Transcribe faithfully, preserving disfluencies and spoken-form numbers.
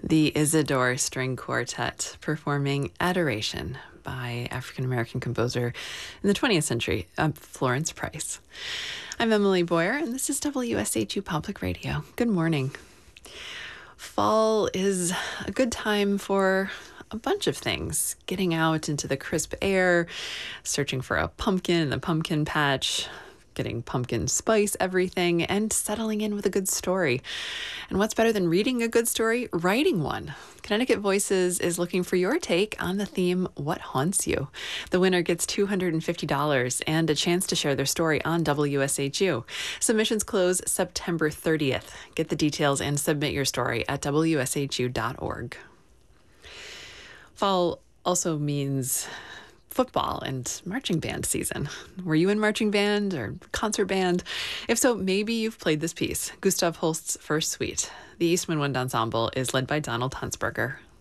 The Isidore String Quartet performing Adoration by African-American composer in the twentieth century, uh, Florence Price. I'm Emily Boyer, and this is W S H U Public Radio. Good morning. Fall is a good time for a bunch of things. Getting out into the crisp air, searching for a pumpkin in the pumpkin patch, getting pumpkin spice everything, and settling in with a good story. And what's better than reading a good story? Writing one. Connecticut Voices is looking for your take on the theme, What Haunts You? The winner gets two hundred fifty dollars and a chance to share their story on W S H U. Submissions close September thirtieth. Get the details and submit your story at W S H U dot org. Fall also means football and marching band season. Were you in marching band or concert band? If so, maybe you've played this piece, Gustav Holst's First Suite. The Eastman Wind Ensemble is led by Donald Huntsberger.